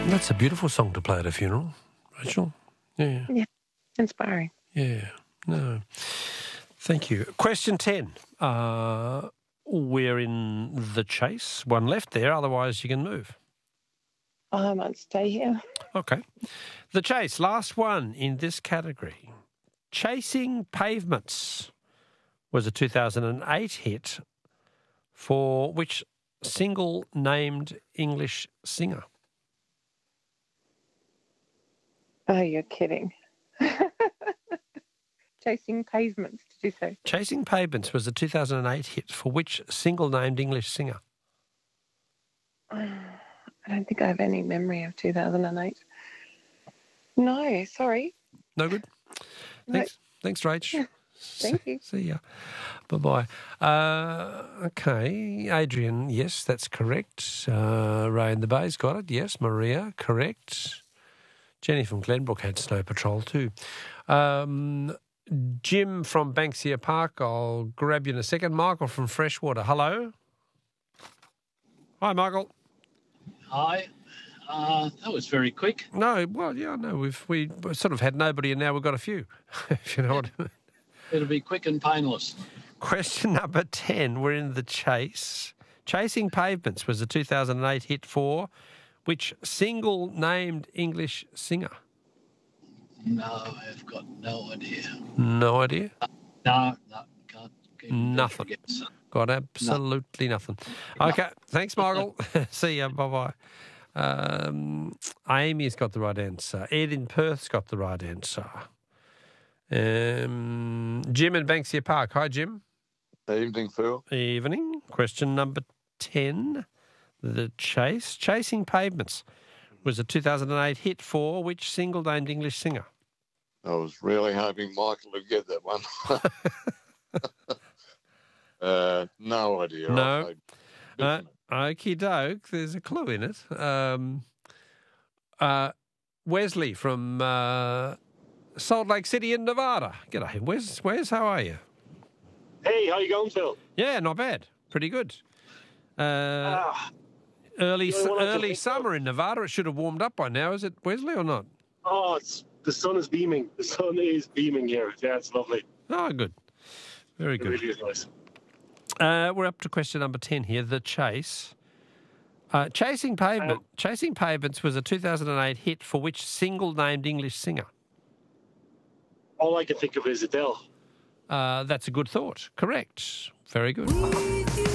That's a beautiful song to play at a funeral, Rachel. Yeah. Yeah, inspiring. Yeah. No. Thank you. Question 10. We're in the chase. One left there, otherwise you can move. I might stay here. Okay. The chase, last one in this category. Chasing Pavements was a 2008 hit for which single-named English singer? Oh, you're kidding. Chasing Pavements, did you say? Chasing Pavements was a 2008 hit for which single-named English singer? I don't think I have any memory of 2008. No, sorry. No good? Thanks. Thanks, Rach. Thank you. See ya. Bye-bye. Okay. Adrian, yes, that's correct. Ray in the Bay's got it. Yes. Maria, correct. Jenny from Glenbrook had Snow Patrol too. Jim from Banksia Park, I'll grab you in a second. Michael from Freshwater, hello. Hi, Michael. Hi. That was very quick. No, well, yeah, no, we sort of had nobody and now we've got a few, if you know what I mean. It'll be quick and painless. Question number 10, we're in the chase. Chasing Pavements was a 2008 hit for which single-named English singer? No, I've got no idea. No idea? No, can't. Nothing. Got absolutely nothing. Okay, thanks, Michael. See ya, bye-bye. Amy's got the right answer. Ed in Perth's got the right answer. Jim in Banksia Park. Hi, Jim. Evening, Phil. Evening. Question number 10. The chase. Chasing Pavements was a 2008 hit for which single-named English singer? I was really hoping Michael would get that one. No idea. No. Okie doke. There's a clue in it. Wesley from Salt Lake City in Nevada. G'day, Wes. How are you? Hey, how you going, Phil? Yeah, not bad. Pretty good. Early summer in Nevada. It should have warmed up by now. Is it, Wesley, or not? Oh, the sun is beaming. The sun is beaming here. Yeah, it's lovely. Oh, good. Very good. It really is nice. We're up to question number 10 here, the chase. Chasing Pavements was a 2008 hit for which single-named English singer? All I can think of is Adele. That's a good thought. Correct. Very good.